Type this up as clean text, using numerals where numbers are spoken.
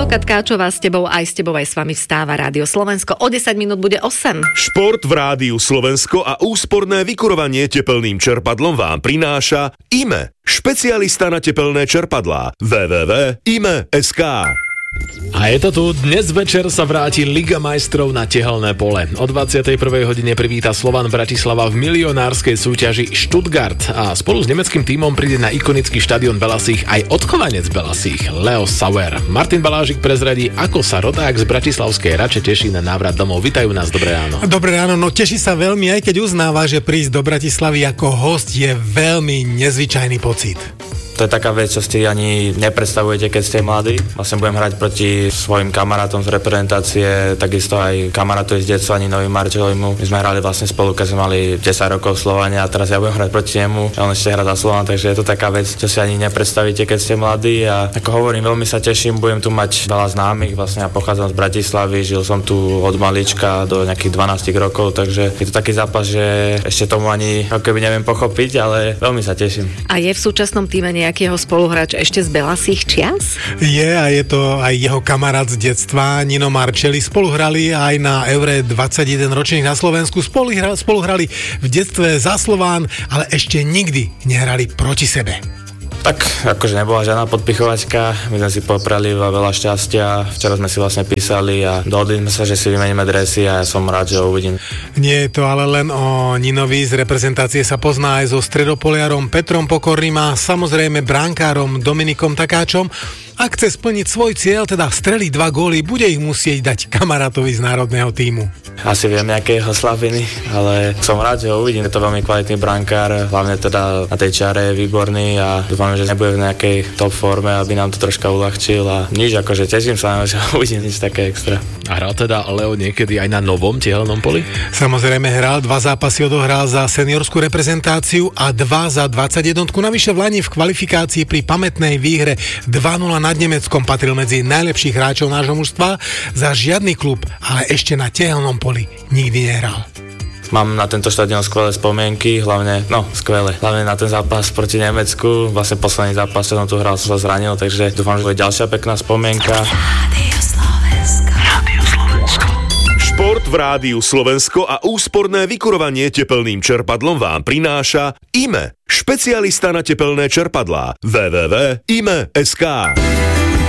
Slávka Tkáčová s tebou aj s vami vstáva Rádio Slovensko. O 10 minút bude 8. Šport v Rádiu Slovensko a úsporné vykurovanie tepelným čerpadlom vám prináša IME, špecialista na tepelné čerpadlá. www.ime.sk. A je to tu, dnes večer sa vráti Liga majstrov na tehelné pole. O 21. hodine privíta Slovan Bratislava v milionárskej súťaži Stuttgart a spolu s nemeckým tímom príde na ikonický štadión Belasích aj odchovanec Belasích, Leo Sauer. Martin Balážik prezradí, ako sa rodák z bratislavskej Rače teší na návrat domov. Vítajú nás, dobré ráno. Dobré ráno, no teší sa veľmi, aj keď uznáva, že prísť do Bratislavy ako host je veľmi nezvyčajný pocit. To je taká vec, čo ste ani nepredstavujete, keď ste mladí. Vlastne budem hrať proti svojim kamarátom z reprezentácie, takisto aj kamarátovi z detstva, Ninovi Marčelovimu. My sme hrali vlastne spolu, keď sme mali 10 rokov v Slovane a teraz ja budem hrať proti nemu. On ešte hrá za Slovan, takže je to taká vec, čo si ani nepredstavíte, keď ste mladí. A ako hovorím, veľmi sa teším, budem tu mať veľa známych. Vlastne ja pochádzam z Bratislavy, žil som tu od malička do nejakých 12 rokov, takže je to taký zápas, že ešte tomu ani ako keby neviem pochopiť, ale veľmi sa teším. A je v súčasnom týme nejakého spoluhráč ešte z Belasích čias? Je a je to aj jeho kamarát z detstva, Nino Marčeli. Spolu hrali aj na Eure 21 ročných na Slovensku. Spolu hrali v detstve za Slován, ale ešte nikdy nehrali proti sebe. Tak, akože nebola žiadna podpichovačka, my sme si poprali veľa šťastia, včera sme si vlastne písali a dohodli sme sa, že si vymeníme dresy a ja som rád, že ho uvidím. Nie je to ale len o Ninovi, z reprezentácie sa pozná aj so stredopoliarom Petrom Pokorným a samozrejme brankárom Dominikom Takáčom. Ak chce splniť svoj cieľ, teda streliť 2 góly, bude ich musieť dať kamarátovi z národného tímu. Asi viem nejaké jeho slabiny, ale som rád, že ho uvidím. Je to veľmi kvalitný brankár, hlavne teda na tej čare je výborný a dúfam, že nebude v nejakej top forme, aby nám to troška uľahčil a nič, akože teším sa, že ho uvidím, nič také extra. A hral teda Leo niekedy aj na novom tehelnom poli? Samozrejme hral, 2 zápasy odohral za seniorskú reprezentáciu a 2 za 21. Navyše v lani v kvalifikácii pri pamätnej výhre 2-0 nad Nemeckom patril medzi najlepších hráčov nášho mužstva. Za žiadny klub, ale ešte na tehelnom poli nikdy nehral. Mám na tento štadión skvelé spomienky, hlavne na ten zápas proti Nemecku. Vlastne posledný zápas, čo som tu hral, som sa zranil, takže dúfam, že bude ďalšia pekná spomienka. Šport v Rádiu Slovensko a úsporné vykurovanie tepelným čerpadlom vám prináša IME, špecialista na tepelné čerpadlá. www.ime.sk.